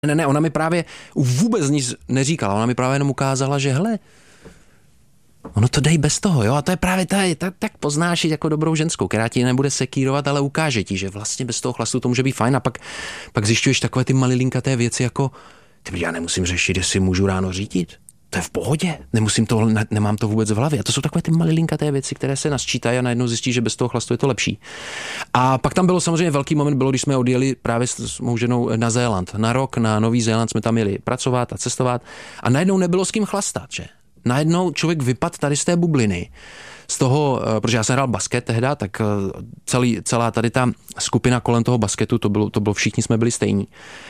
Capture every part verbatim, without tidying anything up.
Ne, ne, ona mi právě vůbec nic neříkala, ona mi právě jenom ukázala, že hele, ono to dej bez toho, jo, a to je právě ta, ta, tak poznáš jako dobrou ženskou, která ti nebude sekírovat, ale ukáže ti, že vlastně bez toho chlastu to může být fajn a pak, pak zjišťuješ takové ty malilinkaté věci jako, ty, já nemusím řešit, jestli můžu ráno řídit. To je v pohodě, nemusím to, ne, nemám to vůbec v hlavě. A to jsou takové ty malilinkaté věci, které se nasčítají a najednou zjistí, že bez toho chlastu je to lepší. A pak tam bylo samozřejmě velký moment, bylo, když jsme odjeli právě s mou ženou na Zéland. Na rok, na Nový Zéland jsme tam jeli pracovat a cestovat a najednou nebylo s kým chlastat, že? Najednou člověk vypadl tady z té bubliny. Z toho, protože já jsem hrál basket tehda, tak celý, celá tady ta skupina kolem toho basketu, to bylo, to bylo všichni jsme byli stejní.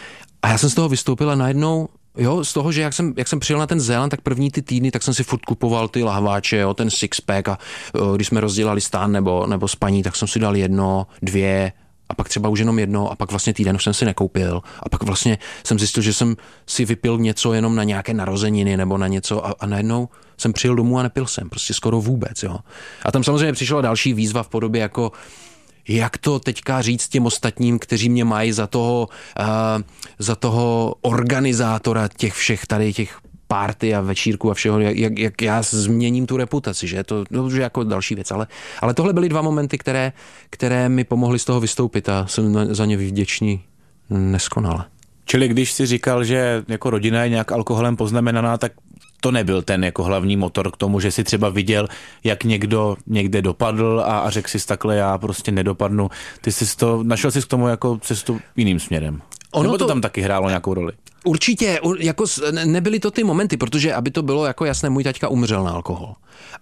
A já jsem z toho vystoupil a najednou jo, z toho, že jak jsem, jak jsem přijel na ten Zéland, tak první ty týdny, tak jsem si furt kupoval ty lahváče, jo, ten sixpack a jo, když jsme rozdělali stán nebo, nebo spaní, tak jsem si dal jedno, dvě a pak třeba už jenom jedno a pak vlastně týden už jsem si nekoupil a pak vlastně jsem zjistil, že jsem si vypil něco jenom na nějaké narozeniny nebo na něco a, a najednou jsem přijel domů a nepil jsem, prostě skoro vůbec, jo. A tam samozřejmě přišla další výzva v podobě jako jak to teďka říct těm ostatním, kteří mě mají za toho, uh, za toho organizátora těch všech tady těch party a večírků a všeho, jak, jak já změním tu reputaci, že to, to už je jako další věc, ale, ale tohle byly dva momenty, které, které mi pomohly z toho vystoupit a jsem za ně vděčný neskonale. Čili když jsi říkal, že jako rodina je nějak alkoholem poznamenaná, tak to nebyl ten jako hlavní motor k tomu, že si třeba viděl, jak někdo někde dopadl a, a řekl si takhle, já prostě nedopadnu. Ty jsi to, našel jsi k tomu jako cestu jiným směrem. Ono Nebo to, to tam taky hrálo nějakou roli? Určitě, jako nebyly to ty momenty, protože aby to bylo jako jasné, můj taťka umřel na alkohol.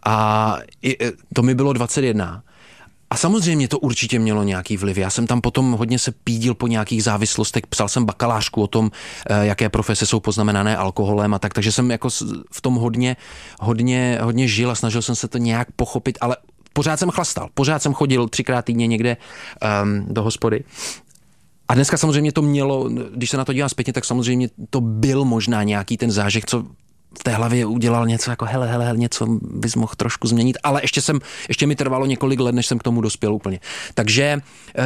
A to mi bylo dvacet jedna. A samozřejmě to určitě mělo nějaký vliv. Já jsem tam potom hodně se pídil po nějakých závislostech, psal jsem bakalářku o tom, jaké profese jsou poznamenané alkoholem a tak, takže jsem jako v tom hodně, hodně, hodně žil a snažil jsem se to nějak pochopit, ale pořád jsem chlastal, pořád jsem chodil třikrát týdně někde um, do hospody. A dneska samozřejmě to mělo, když se na to dívám zpětně, tak samozřejmě to byl možná nějaký ten zážeh, co v té hlavě udělal něco jako hele, hele, hele, něco bys mohl trošku změnit, ale ještě jsem, ještě mi trvalo několik let, než jsem k tomu dospěl úplně. Takže e,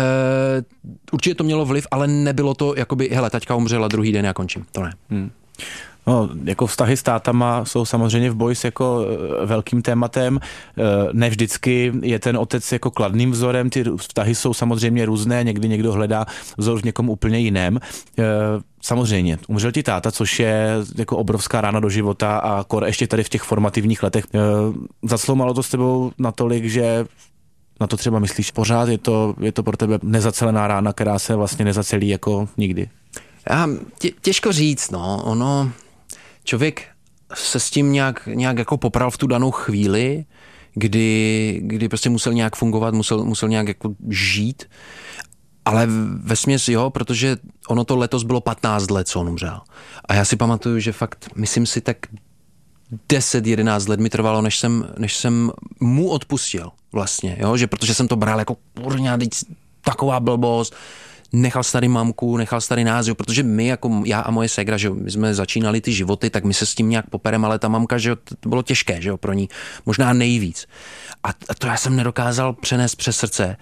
určitě to mělo vliv, ale nebylo to jakoby, hele, taťka umřela, druhý den já končím, to ne. Hmm. No, jako vztahy s tátama jsou samozřejmě v Boys jako velkým tématem. Ne vždycky je ten otec jako kladným vzorem, ty vztahy jsou samozřejmě různé, někdy někdo hledá vzor v někom úplně jiném. Samozřejmě, umřel ti táta, což je jako obrovská rána do života a kor ještě tady v těch formativních letech. Zacloumalo to s tebou natolik, že na to třeba myslíš pořád, je to, je to pro tebe nezacelená rána, která se vlastně nezacelí jako nikdy? Já, tě, těžko říct, no, ono, člověk se s tím nějak, nějak jako popral v tu danou chvíli, kdy, kdy prostě musel nějak fungovat, musel, musel nějak jako žít, ale vesměs jo, protože ono to letos bylo patnáct let, co on umřel. A já si pamatuju, že fakt, myslím si, tak deset jedenáct let mi trvalo, než jsem, než jsem mu odpustil vlastně, jo, že protože jsem to bral jako kurňa, taková blbost, nechal starý mamku, nechal starý nás, jo, protože my, jako já a moje ségra, že jo, my jsme začínali ty životy, tak my se s tím nějak poperem, ale ta mamka, že jo, to bylo těžké, že jo, pro ní, možná nejvíc. A, a to já jsem nedokázal přenést přes srdce.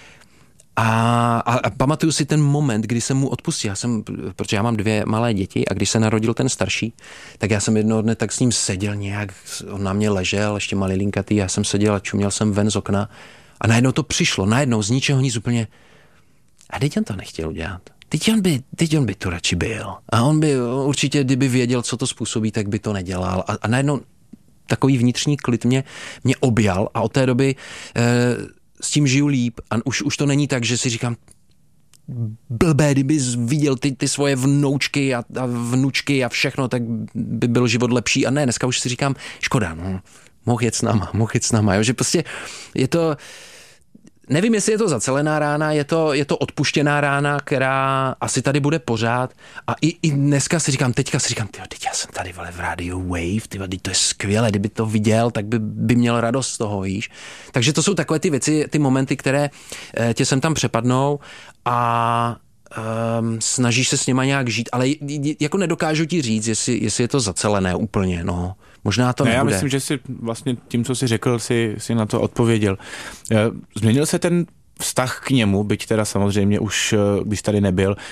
A, a, a pamatuju si ten moment, kdy jsem mu odpustil. Já jsem, protože já mám dvě malé děti a když se narodil ten starší, tak já jsem jednoho dne tak s ním seděl nějak, on na mě ležel, ještě malilinkatý, já jsem seděl a čuměl jsem ven z okna a najednou to přišlo, najednou z ničeho nic úplně. A teď on to nechtěl udělat. Teď on by, teď on by to radši byl. A on by určitě, kdyby věděl, co to způsobí, tak by to nedělal. A, a najednou takový vnitřní klid mě, mě objal a od té doby e, s tím žiju líp. A už, už to není tak, že si říkám, blbé, kdyby viděl ty, ty svoje vnoučky a, a vnučky a všechno, tak by byl život lepší. A ne, dneska už si říkám, škoda, no, mohl jet s náma, mohl jet s náma. Jo? Že prostě je to... Nevím, jestli je to zacelená rána, je to, je to odpuštěná rána, která asi tady bude pořád. A i, i dneska si říkám, teďka si říkám, tyjo, teď já jsem tady vole, v rádiu Wave, tyjo, teď to je skvělé, kdyby to viděl, tak by, by měl radost z toho, víš. Takže to jsou takové ty věci, ty momenty, které eh, tě sem tam přepadnou a um, snažíš se s nima nějak žít, ale jako nedokážu ti říct, jestli, jestli je to zacelené úplně, no. Možná to ne, nebude. Já myslím, že si vlastně tím, co jsi řekl, si, si na to odpověděl. Změnil se ten vztah k němu, byť teda samozřejmě už, když tady nebyl,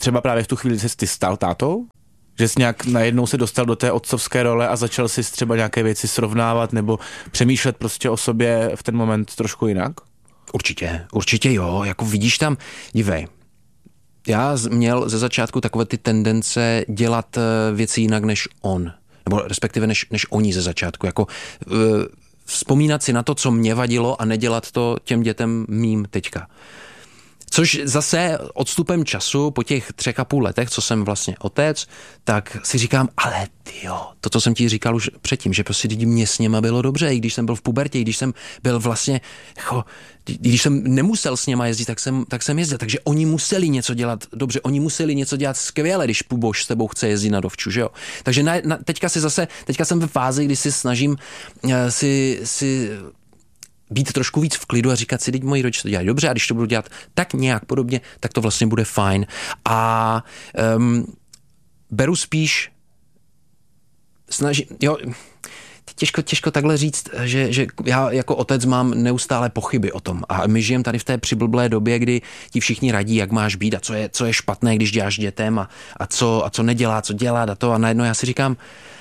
třeba právě v tu chvíli jsi ty stal tátou? Že jsi nějak najednou se dostal do té otcovské role a začal si třeba nějaké věci srovnávat nebo přemýšlet prostě o sobě v ten moment trošku jinak? Určitě, určitě jo, jako vidíš tam, dívej, já měl ze začátku takové ty tendence dělat věci jinak než on, nebo respektive než, než oni ze začátku, jako uh, vzpomínat si na to, co mě vadilo a nedělat to těm dětem mým teďka. Což zase odstupem času, po těch třech a půl letech, co jsem vlastně otec, tak si říkám, ale tyjo, to, co jsem ti říkal už předtím, že prostě lidi mě s něma bylo dobře, i když jsem byl v pubertě, i když jsem byl vlastně, jako, i když jsem nemusel s něma jezdit, tak jsem, tak jsem jezdil. Takže oni museli něco dělat dobře, oni museli něco dělat skvěle, když Puboš s tebou chce jezdit na dovču, že jo. Takže na, na, teďka si zase, teďka jsem ve fázi, kdy si snažím uh, si, si být trošku víc v klidu a říkat si, teď moji rodiče to dělají dobře a když to budu dělat tak nějak podobně, tak to vlastně bude fajn. A um, beru spíš snažím, jo, těžko, těžko takhle říct, že, že já jako otec mám neustále pochyby o tom a my žijeme tady v té přiblblé době, kdy ti všichni radí, jak máš být a co je, co je špatné, když děláš dětem a, a, co, a co nedělá, co dělat a to a najednou já si říkám,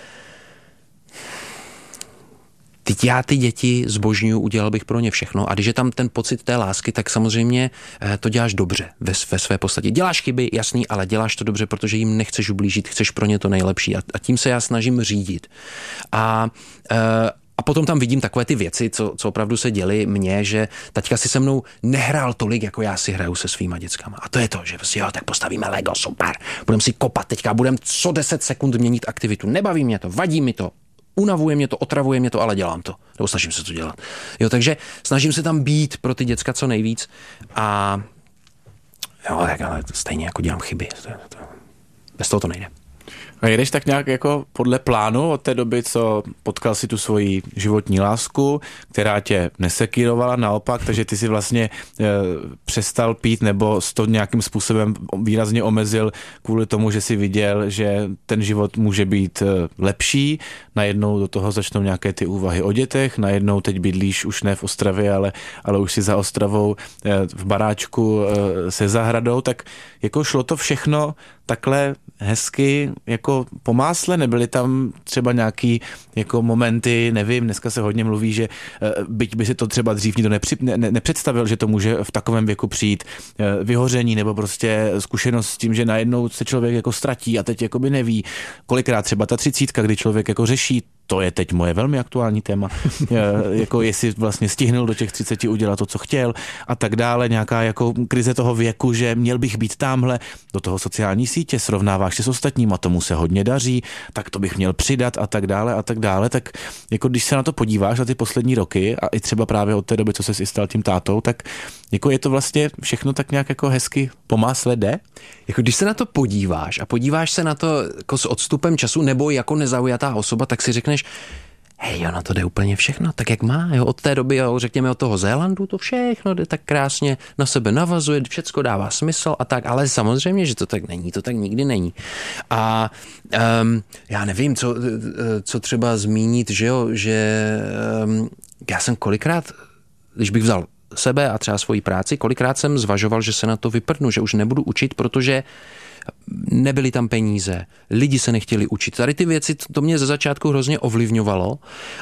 teď já ty děti zbožňuju, udělal bych pro ně všechno a když je tam ten pocit té lásky, tak samozřejmě to děláš dobře ve, ve své podstatě. Děláš chyby, jasný, ale děláš to dobře, protože jim nechceš ublížit, chceš pro ně to nejlepší a, a tím se já snažím řídit. A, a potom tam vidím takové ty věci, co, co opravdu se děly mně, že taťka si se mnou nehrál tolik, jako já si hraju se svýma dětskama. A to je to, že prostě jo, tak postavíme Lego, super, budeme si kopat teďka, budeme co deset sekund měnit aktivitu. Nebaví mě to, vadí mi to. Unavuje mě to, otravuje mě to, ale dělám to. Nebo snažím se to dělat. Jo, takže snažím se tam být pro ty děcka co nejvíc a jo, tak ale stejně jako dělám chyby. To, to, bez toho to nejde. A jedeš tak nějak jako podle plánu od té doby, co potkal si tu svoji životní lásku, která tě nesekírovala naopak, takže ty si vlastně e, přestal pít nebo to nějakým způsobem výrazně omezil kvůli tomu, že si viděl, že ten život může být e, lepší, najednou do toho začnou nějaké ty úvahy o dětech, najednou teď bydlíš už ne v Ostravě, ale, ale už si za Ostravou e, v baráčku e, se zahradou, tak jako šlo to všechno takhle hezky jako po másle, nebyly tam třeba nějaký jako momenty, nevím, dneska se hodně mluví, že byť by si to třeba dřív nikdo nepři, ne, nepředstavil, že to může v takovém věku přijít vyhoření nebo prostě zkušenost s tím, že najednou se člověk jako ztratí a teď jako by neví, kolikrát třeba ta třicítka, kdy člověk jako řeší, to je teď moje velmi aktuální téma, jako jestli vlastně stihnul do těch třiceti udělat to, co chtěl a tak dále, nějaká jako krize toho věku, že měl bych být tamhle, do toho sociální sítě, srovnáváš se s ostatníma, tomu se hodně daří, tak to bych měl přidat a tak dále a tak dále, tak jako když se na to podíváš na ty poslední roky a i třeba právě od té doby, co se stal tím tátou, tak jako je to vlastně všechno tak nějak jako hezky po másle jde? Jako když se na to podíváš a podíváš se na to jako s odstupem času nebo jako nezaujatá osoba, tak si řekneš, hej, ono to jde úplně všechno, tak jak má, jo, od té doby, jo, řekněme od toho Zélandu, to všechno jde tak krásně na sebe navazuje, všecko dává smysl a tak, ale samozřejmě, že to tak není, to tak nikdy není. A um, já nevím, co, co třeba zmínit, že jo, že um, já jsem kolikrát, když bych vzal sebe a třeba svoji práci, kolikrát jsem zvažoval, že se na to vyprdnu, že už nebudu učit, protože nebyly tam peníze, lidi se nechtěli učit. Tady ty věci, to mě ze začátku hrozně ovlivňovalo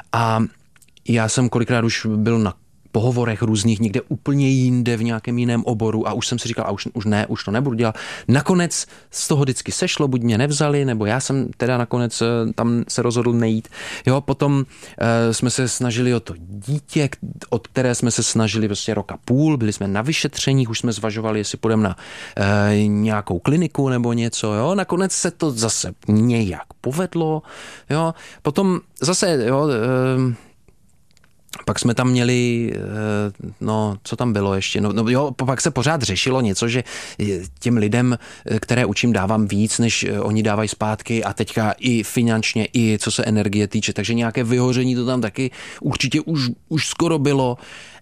a já jsem kolikrát už byl na pohovorech různých, někde úplně jinde, v nějakém jiném oboru a už jsem si říkal, a už, už ne, už to nebudu dělat. Nakonec z toho vždycky sešlo, buď mě nevzali, nebo já jsem teda nakonec tam se rozhodl nejít. Jo, potom uh, jsme se snažili o to dítě, od které jsme se snažili prostě roka půl, byli jsme na vyšetřeních, už jsme zvažovali, jestli půjdeme na uh, nějakou kliniku nebo něco, jo. Nakonec se to zase nějak povedlo, jo. Potom zase, jo, uh, pak jsme tam měli, no, co tam bylo ještě, no, no jo, pak se pořád řešilo něco, že těm lidem, které učím, dávám víc, než oni dávají zpátky a teďka i finančně, i co se energie týče, takže nějaké vyhoření to tam taky určitě už, už skoro bylo.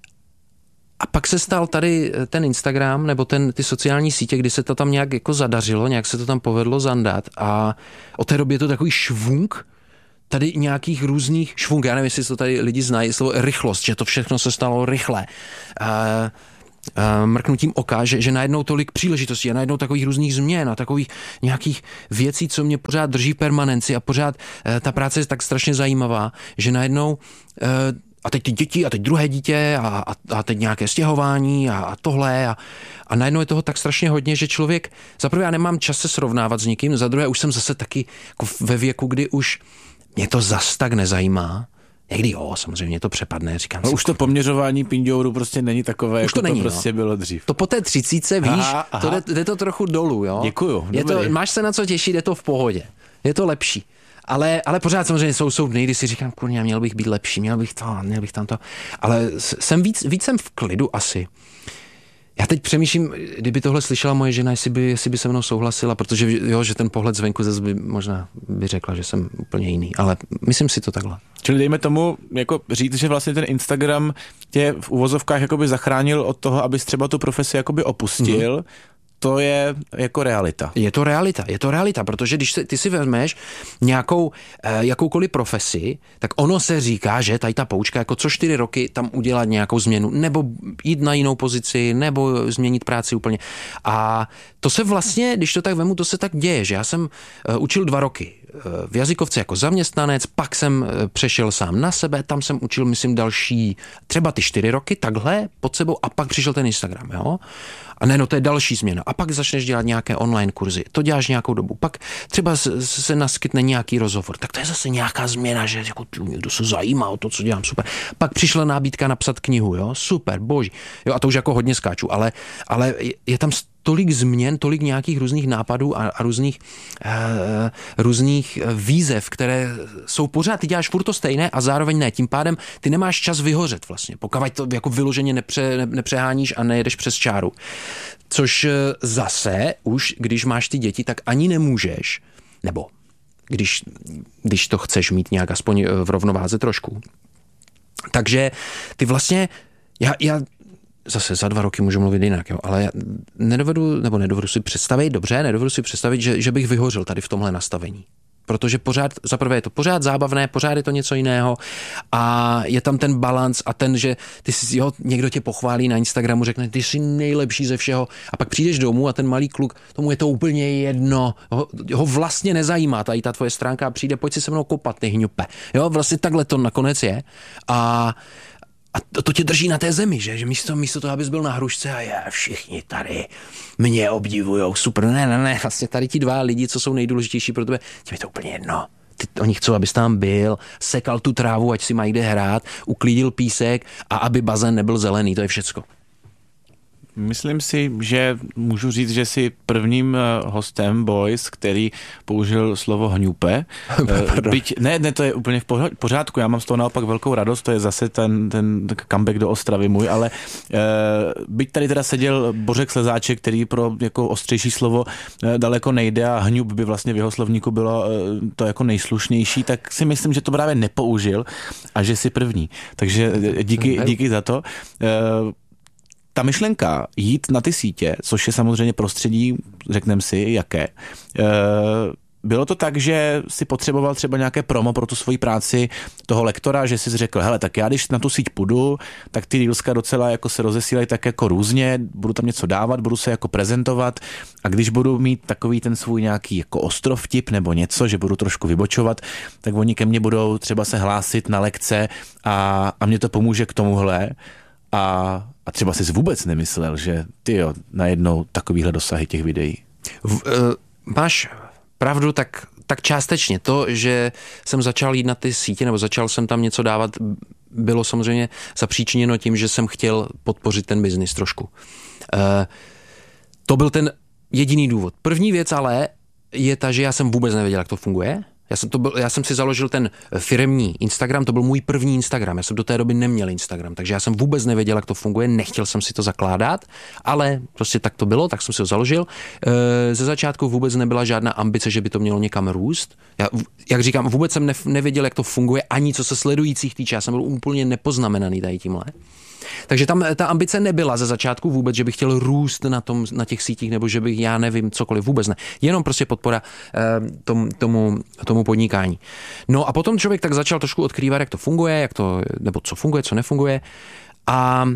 A pak se stal tady ten Instagram, nebo ten, ty sociální sítě, kdy se to tam nějak jako zadařilo, nějak se to tam povedlo zandat a od té doby je to takový švunk, tady nějakých různých švung, já nevím, jestli to tady lidi znají, slovo rychlost, že to všechno se stalo rychle. mrknutím oka, že, že najednou tolik příležitostí a najednou takových různých změn a takových nějakých věcí, co mě pořád drží v permanenci a pořád ta práce je tak strašně zajímavá, že najednou a teď ty děti a teď druhé dítě a, a, a teď nějaké stěhování a, a tohle a, a najednou je toho tak strašně hodně, že člověk, za prvé já nemám čas se srovnávat s nikým, za druhé už jsem zase taky jako ve věku, kdy už mě to zas tak nezajímá. Někdy jo, samozřejmě to přepadne, říkám no si. Už to poměřování pindouru prostě není takové, už jako to, není, to prostě no. bylo dřív. To po té třicíce, víš, aha, aha. to jde, jde to trochu dolů, jo. Děkuju. Je to, máš se na co těšit, je to v pohodě. Je to lepší. Ale, ale pořád samozřejmě jsou, jsou dny, kdy si říkám, kurňa, měl bych být lepší, měl bych to, měl bych tam to. Ale jsem víc, víc jsem v klidu asi. Já teď přemýšlím, kdyby tohle slyšela moje žena, jestli by, jestli by se mnou souhlasila, protože jo, že ten pohled zvenku zase by možná by řekla, že jsem úplně jiný, ale myslím si to takhle. Čili dejme tomu jako říct, že vlastně ten Instagram tě v uvozovkách jakoby zachránil od toho, abys třeba tu profesi jakoby opustil, mm-hmm. To je jako realita. Je to realita, je to realita, protože když se, ty si vezmeš nějakou eh, jakoukoliv profesi, tak ono se říká, že tady ta poučka jako co čtyři roky tam udělat nějakou změnu, nebo jít na jinou pozici, nebo změnit práci úplně. A to se vlastně, když to tak vemu, to se tak děje, že já jsem eh, učil dva roky v jazykovce jako zaměstnanec, pak jsem přešel sám na sebe, tam jsem učil, myslím, další třeba ty čtyři roky, takhle pod sebou a pak přišel ten Instagram, jo. A ne, no to je další změna. A pak začneš dělat nějaké online kurzy. To děláš nějakou dobu. Pak třeba se naskytne nějaký rozhovor. Tak to je zase nějaká změna, že jako, někdo se zajímá o to, co dělám, super. Pak přišla nabídka napsat knihu, jo, super, boží. Jo, a to už jako hodně skáču, ale, ale je tam tolik změn, tolik nějakých různých nápadů a, a různých, uh, různých výzev, které jsou pořád, ty děláš furt to stejné a zároveň ne. Tím pádem ty nemáš čas vyhořet vlastně, pokud to jako vyloženě nepře, ne, nepřeháníš a nejedeš přes čáru. Což zase už, když máš ty děti, tak ani nemůžeš, nebo když, když to chceš mít nějak aspoň v rovnováze trošku. Takže ty vlastně, já, já zase za dva roky můžu mluvit jinak, jo, ale já nedovedu, nebo nedovedu si představit, dobře, nedovedu si představit, že, že bych vyhořel tady v tomhle nastavení. Protože pořád, zaprvé je to pořád zábavné, pořád je to něco jiného a je tam ten balanc a ten, že ty si, jo, někdo tě pochválí na Instagramu, řekne, ty jsi nejlepší ze všeho a pak přijdeš domů a ten malý kluk, tomu je to úplně jedno, ho, ho vlastně nezajímá tady ta tvoje stránka a přijde, pojď si se mnou kopat, ty hňupe. Jo, vlastně takhle to nakonec je a A to, to tě drží na té zemi, že, že místo, místo toho, abys byl na hrušce a je, všichni tady mě obdivujou, super, ne, ne, ne, vlastně tady ti dva lidi, co jsou nejdůležitější pro tebe, těm je to úplně jedno. Ty, oni chcou, abys tam byl, sekal tu trávu, ať si mají kde hrát, uklidil písek a aby bazén nebyl zelený, to je všecko. Myslím si, že můžu říct, že jsi prvním hostem Boys, který použil slovo hňupe. Byť, ne, ne, to je úplně v pořádku, já mám z toho naopak velkou radost, to je zase ten, ten comeback do Ostravy můj, ale byť tady teda seděl Bořek Slezáček, který pro jako ostřejší slovo daleko nejde a hňup by vlastně v jeho slovníku bylo to jako nejslušnější, tak si myslím, že to právě nepoužil a že jsi první. Takže díky, díky za to. Ta myšlenka jít na ty sítě, což je samozřejmě prostředí, řekneme si, jaké, bylo to tak, že si potřeboval třeba nějaké promo pro tu svoji práci toho lektora, že jsi řekl, hele, tak já když na tu síť půjdu, tak ty reelska docela jako se rozesílají tak jako různě, budu tam něco dávat, budu se jako prezentovat a když budu mít takový ten svůj nějaký jako ostrovtip nebo něco, že budu trošku vybočovat, tak oni ke mně budou třeba se hlásit na lekce a, a mě to pomůže k tomuhle. A, a třeba jsi vůbec nemyslel, že ty jo, najednou takovýhle dosahy těch videí. V, uh, máš pravdu, tak, tak částečně. To, že jsem začal jít na ty sítě, nebo začal jsem tam něco dávat, bylo samozřejmě zapříčiněno tím, že jsem chtěl podpořit ten biznis trošku. Uh, to byl ten jediný důvod. První věc ale je ta, že já jsem vůbec nevěděl, jak to funguje. Já jsem, to byl, já jsem si založil ten firemní Instagram, to byl můj první Instagram, já jsem do té doby neměl Instagram, takže já jsem vůbec nevěděl, jak to funguje, nechtěl jsem si to zakládat, ale prostě tak to bylo, tak jsem si ho založil. E, ze začátku vůbec nebyla žádná ambice, že by to mělo někam růst. Já, jak říkám, vůbec jsem nevěděl, jak to funguje, ani co se sledujících týče, já jsem byl úplně nepoznamenaný tady tímhle. Takže tam ta ambice nebyla ze začátku vůbec, že bych chtěl růst na, tom, na těch sítích, nebo že bych, já nevím, cokoliv, vůbec ne. Jenom prostě podpora eh, tom, tomu, tomu podnikání. No a potom člověk tak začal trošku odkrývat, jak to funguje, jak to, nebo co funguje, co nefunguje. A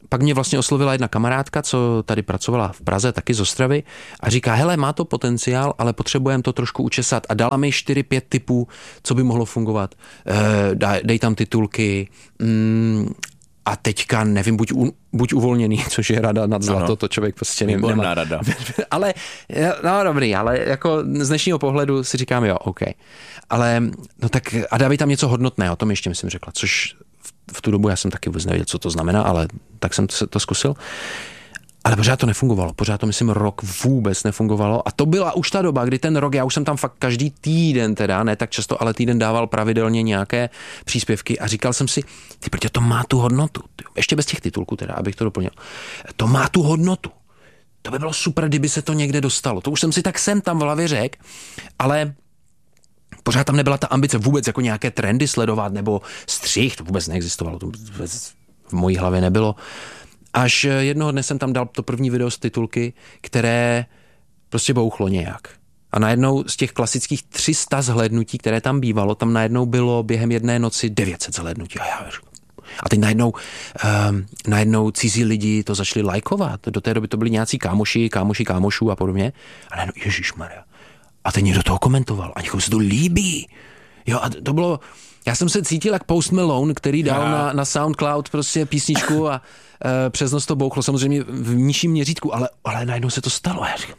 pak mě vlastně oslovila jedna kamarádka, co tady pracovala v Praze, taky z Ostravy a říká, hele, má to potenciál, ale potřebujeme to trošku učesat a dala mi čtyři pět typů, co by mohlo fungovat. E, dej, dej tam titulky mm, a teďka, nevím, buď, u, buď uvolněný, což je rada nad zlato, ano. To člověk prostě nemá. Výborná rada. Ale, no dobrý, ale jako z dnešního pohledu si říkám, jo, OK. Ale, no tak a dávej tam něco hodnotného, to mi ještě myslím řekla, což v tu dobu já jsem taky vůbec nevěděl, co to znamená, ale tak jsem to, to zkusil. Ale pořád to nefungovalo. Pořád to, myslím, rok vůbec nefungovalo. A to byla už ta doba, kdy ten rok, já už jsem tam fakt každý týden teda, ne tak často, ale týden dával pravidelně nějaké příspěvky a říkal jsem si, ty, protože to má tu hodnotu. Ještě bez těch titulků teda, abych to doplnil. To má tu hodnotu. To by bylo super, kdyby se to někde dostalo. To už jsem si tak sem tam v hlavě řekl, ale pořád tam nebyla ta ambice vůbec jako nějaké trendy sledovat nebo střih, to vůbec neexistovalo, to vůbec v mojí hlavě nebylo. Až jednoho dne jsem tam dal to první video z titulky, které prostě bouchlo nějak. A najednou z těch klasických tři sta zhlédnutí, které tam bývalo, tam najednou bylo během jedné noci devět set zhlédnutí. A já A teď najednou, um, najednou cizí lidi to začali lajkovat. Do té doby to byli nějací kámoši, kámoši kámošů a podobně. A najednou, ježišmarja. A teď někdo toho komentoval. A někomu se to líbí. Jo, a to bylo... Já jsem se cítil jak Post Malone, který dal na, na SoundCloud prostě písničku a e, přes noc to bouchlo. Samozřejmě v nižším měřítku, ale, ale najednou se to stalo. A já říkám,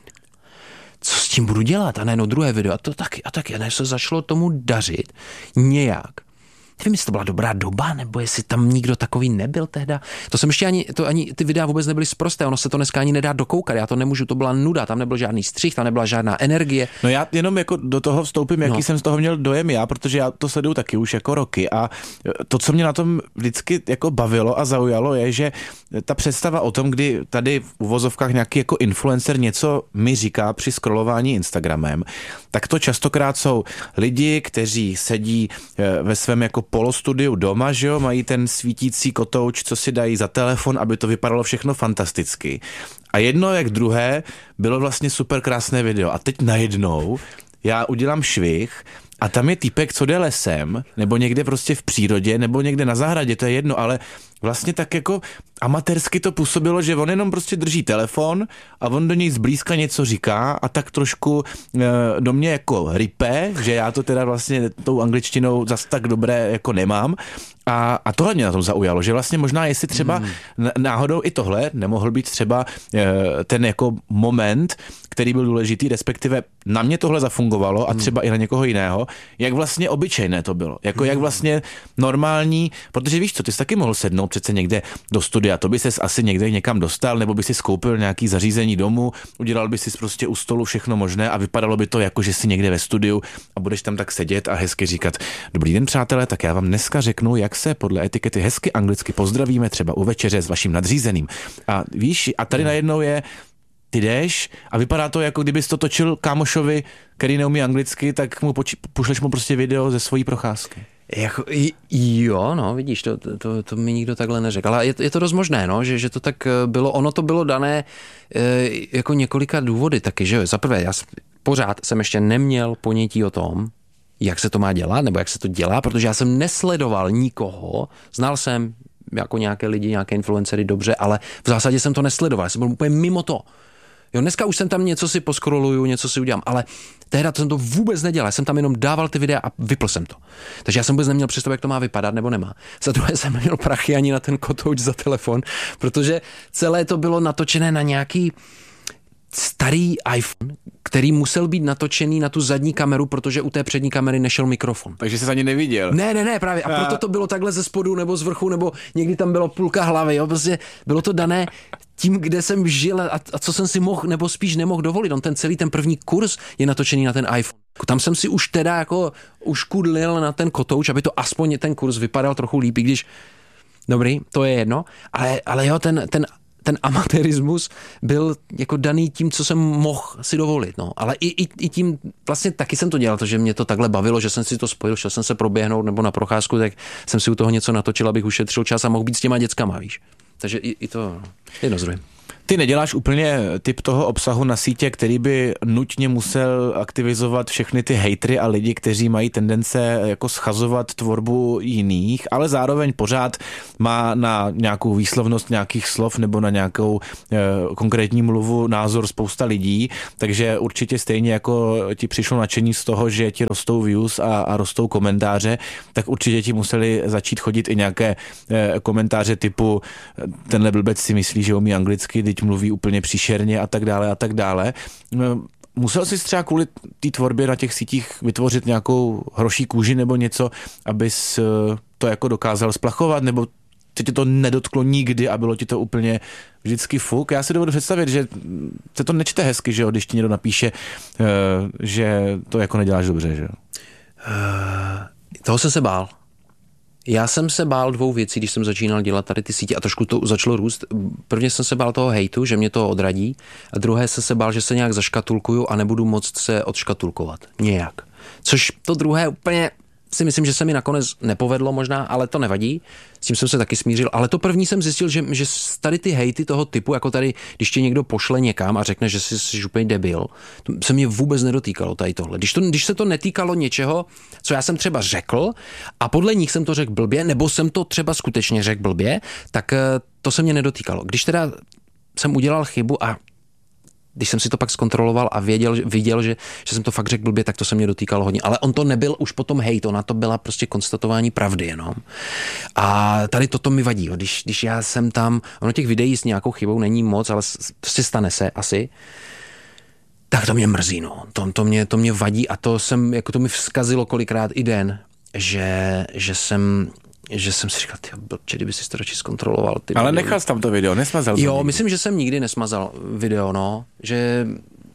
co s tím budu dělat? A najednou druhé video. A to taky, a taky. A najednou se začalo tomu dařit nějak. Nevím, jestli to byla dobrá doba, nebo jestli tam nikdo takový nebyl tehda. To jsem ještě ani, to ani ty videa vůbec nebyly sprosté, ono se to dneska ani nedá dokoukat, já to nemůžu, to byla nuda, tam nebyl žádný střih, tam nebyla žádná energie. No já jenom jako do toho vstoupím, jaký no. jsem z toho měl dojem já, protože já to sleduju taky už jako roky a to, co mě na tom vždycky jako bavilo a zaujalo, je, že ta představa o tom, kdy tady v uvozovkách nějaký jako influencer něco mi říká při scrollování Instagramem, tak to častokrát jsou lidi, kteří sedí ve svém jako polostudiu doma, že jo, mají ten svítící kotouč, co si dají za telefon, aby to vypadalo všechno fantasticky. A jedno jak druhé bylo vlastně super krásné video. A teď najednou já udělám švih a tam je týpek, co jde lesem, nebo někde prostě v přírodě, nebo někde na zahradě, to je jedno, ale vlastně tak jako amatérsky to působilo, že on jenom prostě drží telefon a on do něj zblízka něco říká a tak trošku e, do mě jako rype, že já to teda vlastně tou angličtinou zas tak dobré jako nemám. A, a tohle mě na tom zaujalo, že vlastně možná jestli třeba mm. náhodou i tohle nemohl být třeba e, ten jako moment, který byl důležitý, respektive na mě tohle zafungovalo a třeba mm. i na někoho jiného, jak vlastně obyčejné to bylo. Jako mm. jak vlastně normální, protože víš co, ty jsi taky mohl sednout přece někde do studia, to by ses asi někde někam dostal, nebo by si skoupil nějaký zařízení domů, udělal by si prostě u stolu všechno možné a vypadalo by to jako, že jsi někde ve studiu a budeš tam tak sedět a hezky říkat, dobrý den přátelé, tak já vám dneska řeknu, jak se podle etikety hezky anglicky pozdravíme třeba u večeře s vaším nadřízeným. A víš, a tady najednou je ty jdeš a vypadá to, jako kdybys to točil kámošovi, který neumí anglicky, tak mu poči- pošleš mu prostě video ze svojí procházky. Jako, jo, no, vidíš, to, to, to mi nikdo takhle neřekl. Ale je, je to dost možné, no, že, že to tak bylo, ono to bylo dané e, jako několika důvody taky, že jo. Za prvé, já pořád jsem ještě neměl ponětí o tom, jak se to má dělat, nebo jak se to dělá, protože já jsem nesledoval nikoho, znal jsem jako nějaké lidi, nějaké influencery dobře, ale v zásadě jsem to nesledoval, jsem byl úplně mimo to. Jo, dneska už jsem tam něco si poskroluju, něco si udělám, ale tehdy to jsem to vůbec nedělal, jsem tam jenom dával ty videa a vypl jsem to. Takže já jsem vůbec neměl představu, jak to má vypadat nebo nemá. Za druhé jsem neměl prachy ani na ten kotouč za telefon, protože celé to bylo natočené na nějaký starý iPhone, který musel být natočený na tu zadní kameru, protože u té přední kamery nešel mikrofon. Takže jsi ani neviděl. Ne, ne, ne, právě. A proto to bylo takhle ze spodu nebo z vrchu, nebo někdy tam bylo půlka hlavy. Jo? Prostě bylo to dané tím, kde jsem žil a, a co jsem si mohl, nebo spíš nemohl dovolit. On ten celý ten první kurz je natočený na ten iPhone. Tam jsem si už teda jako uškudlil na ten kotouč, aby to aspoň ten kurz vypadal trochu líp, i když dobrý, to je jedno, ale, ale jo, ten, ten ten amatérismus byl jako daný tím, co jsem mohl si dovolit, no. Ale i, i, i tím, vlastně taky jsem to dělal, to, že mě to takhle bavilo, že jsem si to spojil, šel jsem se proběhnout nebo na procházku, tak jsem si u toho něco natočil, abych ušetřil čas a mohl být s těma dětskama, víš. Takže i, i to jedno z druhým. Ty neděláš úplně typ toho obsahu na sítě, který by nutně musel aktivizovat všechny ty hejtry a lidi, kteří mají tendence jako schazovat tvorbu jiných, ale zároveň pořád má na nějakou výslovnost nějakých slov nebo na nějakou e, konkrétní mluvu názor spousta lidí, takže určitě stejně jako ti přišlo nadšení z toho, že ti rostou views a, a rostou komentáře, tak určitě ti museli začít chodit i nějaké e, komentáře typu tenhle blbec si myslí, že umí anglicky, teď mluví úplně příšerně a tak dále a tak dále. Musel jsi třeba kvůli té tvorbě na těch sítích vytvořit nějakou hroší kůži nebo něco, abys to jako dokázal splachovat, nebo tě to nedotklo nikdy a bylo ti to úplně vždycky fuk? Já si dovedu představit, že se to nečte hezky, že jo, když ti někdo napíše, že to jako neděláš dobře, že jo? Uh, toho jsem se bál. Já jsem se bál dvou věcí, když jsem začínal dělat tady ty sítě a trošku to začalo růst. Prvně jsem se bál toho hejtu, že mě to odradí, a druhé jsem se bál, že se nějak zaškatulkuju a nebudu moct se odškatulkovat. Nějak. Což to druhé úplně si myslím, že se mi nakonec nepovedlo možná, ale to nevadí. S tím jsem se taky smířil. Ale to první jsem zjistil, že, že tady ty hejty toho typu, jako tady, když tě někdo pošle někam a řekne, že jsi, jsi úplně debil, to se mě vůbec nedotýkalo tady tohle. Když, to, když se to netýkalo něčeho, co já jsem třeba řekl a podle nich jsem to řekl blbě, nebo jsem to třeba skutečně řekl blbě, tak to se mě nedotýkalo. Když teda jsem udělal chybu a když jsem si to pak zkontroloval a věděl, viděl, že, že jsem to fakt řekl blbě, tak to se mě dotýkalo hodně. Ale on to nebyl už potom hejt, ona to byla prostě konstatování pravdy jenom. A tady toto mi vadí, když, když já jsem tam, ono těch videí s nějakou chybou není moc, ale prostě stane se asi, tak to mě mrzí, no. To, to, mě, to mě vadí a to jsem, jako to mi vzkazilo kolikrát i den, že, že jsem... že jsem si říkal, tyjo, blbče, kdyby si to radši zkontroloval. Ty ale video. nechal jsi tam to video, nesmazal Jo, nikdy. myslím, že jsem nikdy nesmazal video, no. Že...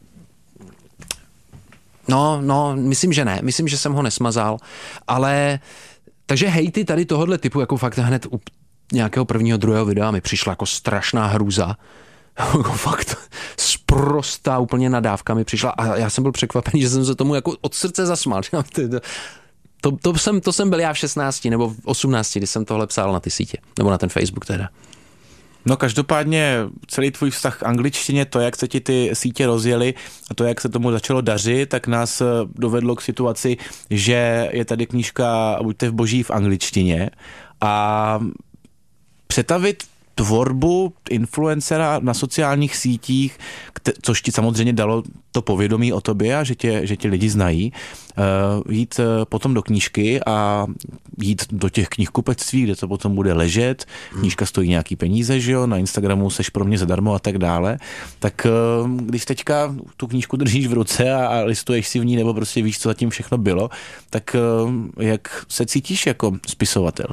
No, no, myslím, že ne. Myslím, že jsem ho nesmazal. Ale... Takže hejty tady tohohle typu, jako fakt hned u nějakého prvního, druhého videa mi přišla jako strašná hrůza. Jako fakt sprostá úplně nadávka mi přišla a já jsem byl překvapený, že jsem se tomu jako od srdce zasmál. To, to, jsem, to jsem byl já v šestnácti nebo v osmnácti, kdy jsem tohle psal na ty sítě, nebo na ten Facebook teda. No každopádně celý tvůj vztah k angličtině, to, jak se ti ty sítě rozjeli a to, jak se tomu začalo dařit, tak nás dovedlo k situaci, že je tady knížka Buďte v boží v angličtině a přetavit tvorbu influencera na sociálních sítích, což ti samozřejmě dalo to povědomí o tobě a že tě, že tě lidi znají, uh, jít uh, potom do knížky a jít do těch knihkupectví, kde to potom bude ležet. Knížka stojí nějaký peníze, že jo, na Instagramu seš pro mě zadarmo a tak dále. Tak uh, když teďka tu knížku držíš v ruce a, a listuješ si v ní, nebo prostě víš, co zatím všechno bylo, tak uh, jak se cítíš jako spisovatel?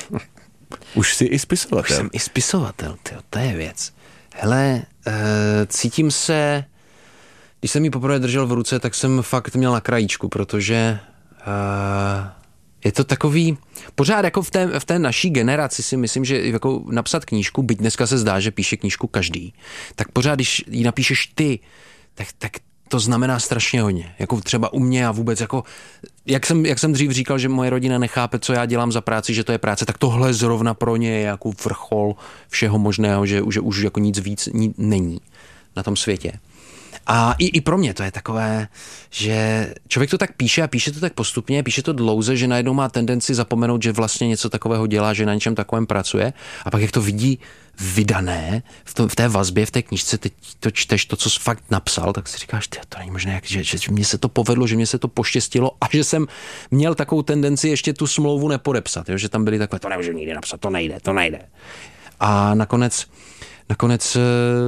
Už jsi i spisovatel. Už jsem i spisovatel, tyjo, to je věc. Hele, uh, cítím se, když jsem ji poprvé držel v ruce, tak jsem fakt měl na krajíčku, protože uh, je to takový, pořád jako v té, v té naší generaci si myslím, že jako napsat knížku, byť dneska se zdá, že píše knížku každý, tak pořád, když ji napíšeš ty, tak, tak to znamená strašně hodně. Jako třeba u mě a vůbec jako, jak jsem, jak jsem dřív říkal, že moje rodina nechápe, co já dělám za práci, že to je práce, tak tohle zrovna pro ně je jako vrchol všeho možného, že, že už jako nic víc ní, není na tom světě. A i, i pro mě to je takové, že člověk to tak píše a píše to tak postupně, píše to dlouze, že najednou má tendenci zapomenout, že vlastně něco takového dělá, že na něčem takovém pracuje a pak jak to vidí vydané v, to, v té vazbě, v té knížce, teď to čteš, to, co jsi fakt napsal, tak si říkáš, tyjo, to není možné, jak, že, že mně se to povedlo, že mně se to poštěstilo a že jsem měl takovou tendenci ještě tu smlouvu nepodepsat, jo? Že tam byly takové, to nemůžu nikdy napsat, to nejde, to nejde. A nakonec, nakonec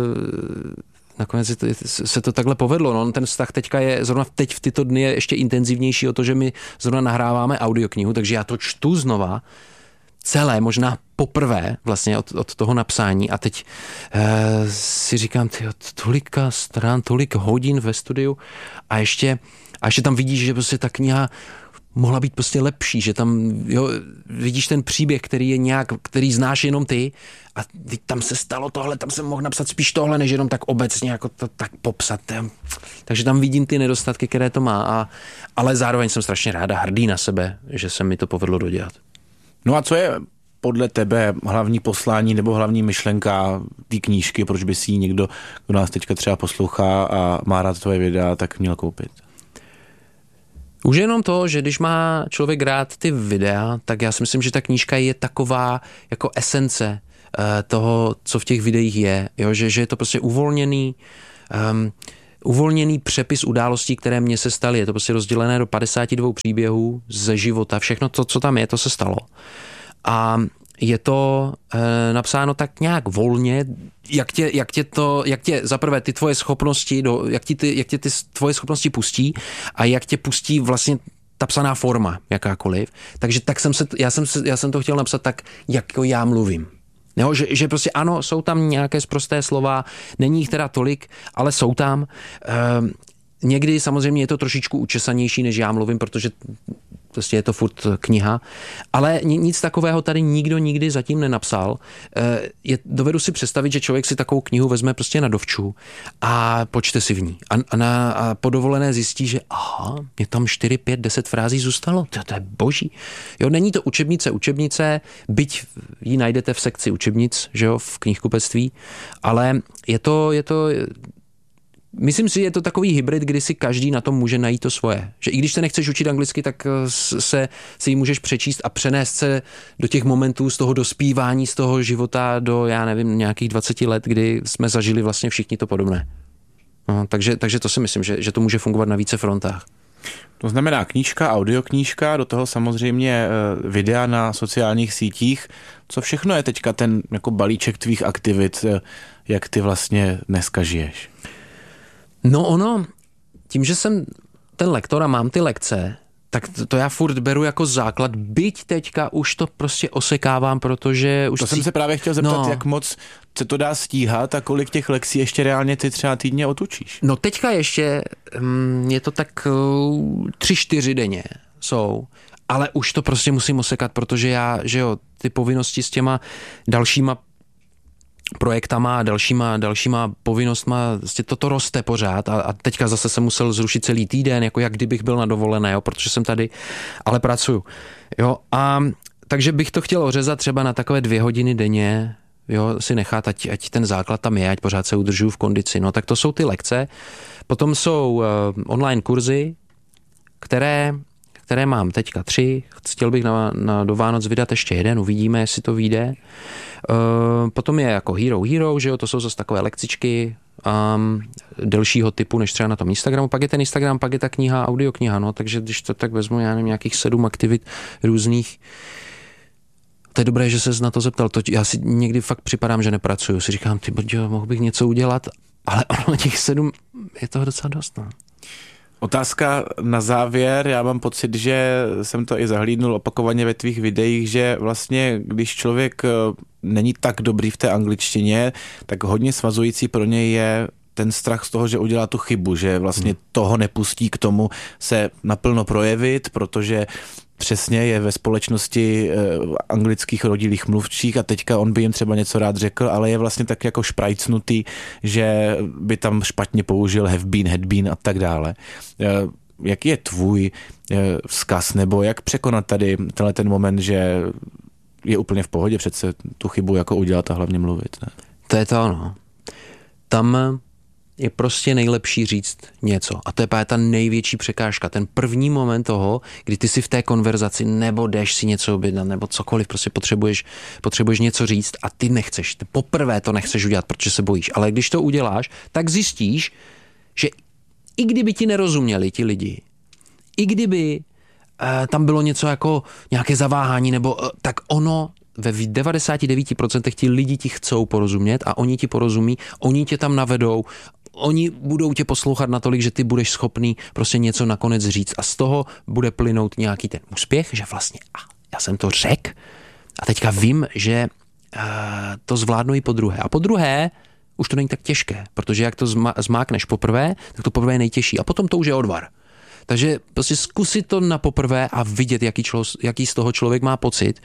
Nakonec se to takhle povedlo. No, ten vztah teďka je, zrovna teď v tyto dny je ještě intenzivnější o to, že my zrovna nahráváme audioknihu, takže já to čtu znova celé, možná poprvé vlastně od, od toho napsání a teď e, si říkám, tyjo, tolika stran, tolik hodin ve studiu a ještě, a ještě tam vidíš, že prostě ta kniha mohla být prostě lepší, že tam jo, vidíš ten příběh, který je nějak, který znáš jenom ty a tam se stalo tohle, tam jsem mohl napsat spíš tohle, než jenom tak obecně jako to tak popsat. Takže tam vidím ty nedostatky, které to má, a, ale zároveň jsem strašně rád a hrdý na sebe, že se mi to povedlo dodělat. No a co je podle tebe hlavní poslání nebo hlavní myšlenka té knížky, proč by si ji někdo, kdo nás teďka třeba poslouchá a má rád tvoje videa, tak měl koupit? Už jenom to, že když má člověk rád ty videa, tak já si myslím, že ta knížka je taková jako esence toho, co v těch videích je. Jo? Že, že je to prostě uvolněný, um, uvolněný přepis událostí, které mně se staly. Je to prostě rozdělené do padesáti dvou příběhů ze života. Všechno to, co tam je, to se stalo. A je to e, napsáno tak nějak volně, jak tě, jak tě to, jak tě zaprvé ty tvoje schopnosti, do, jak, ti ty, jak tě ty tvoje schopnosti pustí a jak tě pustí vlastně ta psaná forma, jakákoliv. Takže tak jsem se, já jsem, se, já jsem to chtěl napsat tak, jako já mluvím. Jo, že, že prostě ano, jsou tam nějaké sprosté slova, není jich teda tolik, ale jsou tam. E, někdy samozřejmě je to trošičku učesanější, než já mluvím, protože prostě je to furt kniha, ale nic takového tady nikdo nikdy zatím nenapsal. Je, dovedu si představit, že člověk si takovou knihu vezme prostě na dovču a počte si v ní. A, a, na, a po dovolené zjistí, že aha, je tam čtyři, pět, deset frází zůstalo. To, to je boží. Jo, není to učebnice, učebnice, byť ji najdete v sekci učebnic, že jo, v knihkupectví, ale je to, je to myslím si, je to takový hybrid, kdy si každý na tom může najít to svoje. Že i když se nechceš učit anglicky, tak se, se jí můžeš přečíst a přenést se do těch momentů z toho dospívání, z toho života do, já nevím, nějakých dvaceti let, kdy jsme zažili vlastně všichni to podobné. No, takže, takže to si myslím, že, že to může fungovat na více frontách. To znamená knížka, audioknížka, do toho samozřejmě videa na sociálních sítích. Co všechno je teďka ten jako balíček tvých aktivit, jak ty vlastně dneska žiješ? No ono, tím, že jsem ten lektor a mám ty lekce, tak to, to já furt beru jako základ, byť teďka už to prostě osekávám, protože už... To si... jsem se právě chtěl zeptat, no. jak moc se to dá stíhat a kolik těch lekcí ještě reálně ty třeba týdně otučíš? No teďka ještě um, je to tak uh, tři, čtyři denně jsou, ale už to prostě musím osekat, protože já, že jo, ty povinnosti s těma dalšíma projektama a dalšíma, dalšíma povinnostma, vlastně toto roste pořád a, a teďka zase jsem musel zrušit celý týden, jako jak kdybych byl na dovolené, jo, protože jsem tady, ale pracuju. Jo, a takže bych to chtěl ořezat třeba na takové dvě hodiny denně, jo, si nechat, ať, ať ten základ tam je, ať pořád se udržuju v kondici. No tak to jsou ty lekce. Potom jsou uh, online kurzy, které které mám teďka tři, chtěl bych na, na, do Vánoc vydat ještě jeden, uvidíme, jestli to vyjde. Uh, potom je jako Hero Hero, že jo, to jsou zase takové lekcičky um, delšího typu, než třeba na tom Instagramu. Pak je ten Instagram, pak je ta kniha, audiokniha, no, takže když to tak vezmu, já nevím, nějakých sedm aktivit různých. To je dobré, že ses na to zeptal. To, já si někdy fakt připadám, že nepracuju. Si říkám, ty boďo, mohl bych něco udělat, ale ono těch sedm je toho docela dost, no. Otázka na závěr, já mám pocit, že jsem to i zahlídnul opakovaně ve tvých videích, že vlastně, když člověk není tak dobrý v té angličtině, tak hodně svazující pro něj je ten strach z toho, že udělá tu chybu, že vlastně hmm. toho nepustí k tomu se naplno projevit, protože přesně je ve společnosti anglických rodilých mluvčích a teďka on by jim třeba něco rád řekl, ale je vlastně tak jako šprajcnutý, že by tam špatně použil have been, had been a tak dále. Jaký je tvůj vzkaz, nebo jak překonat tady tenhle ten moment, že je úplně v pohodě přece tu chybu jako udělat a hlavně mluvit, ne? To je to ono. Tam je prostě nejlepší říct něco. A to je právě ta největší překážka. Ten první moment toho, kdy ty si v té konverzaci nebo jdeš si něco objednat, nebo cokoliv, prostě potřebuješ, potřebuješ něco říct a ty nechceš. Ty poprvé to nechceš udělat, protože se bojíš. Ale když to uděláš, tak zjistíš, že i kdyby ti nerozuměli ti lidi, i kdyby uh, tam bylo něco jako nějaké zaváhání, nebo uh, tak ono ve devadesát devět procent ti lidi ti chcou porozumět a oni ti porozumí, oni tě tam navedou, oni budou tě poslouchat natolik, že ty budeš schopný prostě něco nakonec říct a z toho bude plynout nějaký ten úspěch, že vlastně a, já jsem to řekl a teďka vím, že uh, to zvládnu i po druhé. A po druhé už to není tak těžké, protože jak to zma, zmákneš poprvé, tak to poprvé je nejtěžší a potom to už je odvar. Takže prostě zkusit to na poprvé a vidět, jaký, člo, jaký z toho člověk má pocit,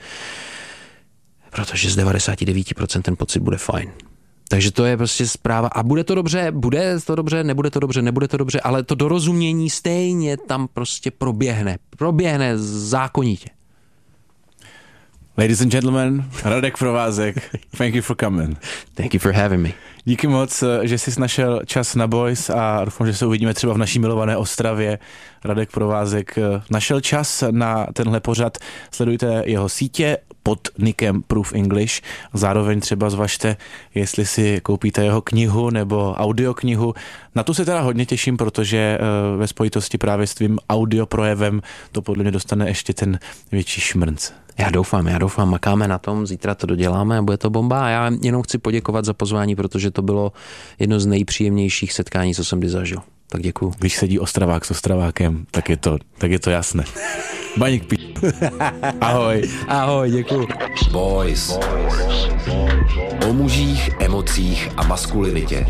protože z devadesát devět procent ten pocit bude fajn. Takže to je prostě zpráva. A bude to dobře, bude to dobře, nebude to dobře, nebude to dobře, ale to dorozumění stejně tam prostě proběhne. Proběhne zákonitě. Ladies and gentlemen, Radek Provázek, thank you for coming. Thank you for having me. Díky moc, že jsi našel čas na Boys a doufám, že se uvidíme třeba v naší milované Ostravě. Radek Provázek našel čas na tenhle pořad. Sledujte jeho sítě pod nickem Proof English. Zároveň třeba zvažte, jestli si koupíte jeho knihu nebo audioknihu. Na tu se teda hodně těším, protože ve spojitosti právě s tvým audioprojevem to podle mě dostane ještě ten větší šmrnc. Já doufám, já doufám, makáme na tom, zítra to doděláme a bude to bomba. A já jenom chci poděkovat za pozvání, protože to bylo jedno z nejpříjemnějších setkání, co jsem kdy zažil. Tak děkuju. Když sedí Ostravák s Ostravákem, tak je to, tak je to jasné. Baník p***. Ahoj. Ahoj, děkuju. Boys. O mužích, emocích a maskulinitě.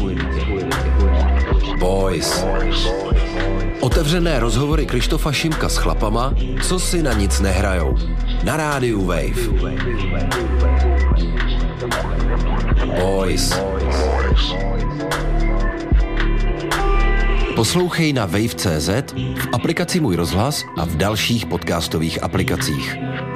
Boys. Otevřené rozhovory Krištofa Šimka s chlapama, co si na nic nehrajou. Na rádiu Wave. Boys. Poslouchej na wave tečka cé zet, v aplikaci Můj rozhlas a v dalších podcastových aplikacích.